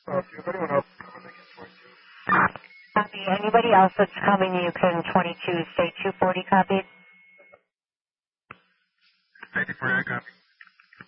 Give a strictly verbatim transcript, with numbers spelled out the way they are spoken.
Okay, if anyone else is coming, they can twenty-two. Copy. Anybody else that's coming, you can twenty-two, say two forty copied. Thank you for that copy.